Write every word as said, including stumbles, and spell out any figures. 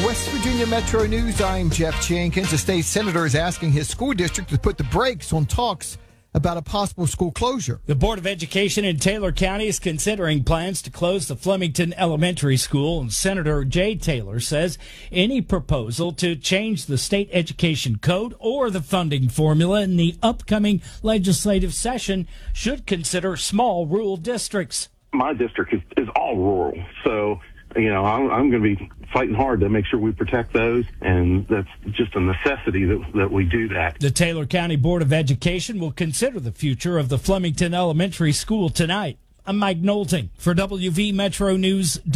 West Virginia Metro News, I'm Jeff Jenkins. A state senator is asking his school district to put the brakes on talks about a possible school closure. The Board of Education in Taylor County is considering plans to close the Flemington Elementary School, and Senator Jay Taylor says any proposal to change the state education code or the funding formula in the upcoming legislative session should consider small rural districts. My district is, is all rural, so you know, I'm, I'm going to be fighting hard to make sure we protect those, and that's just a necessity that, that we do that. The Taylor County Board of Education will consider the future of the Flemington Elementary School tonight. I'm Mike Knowlton for W V Metro News.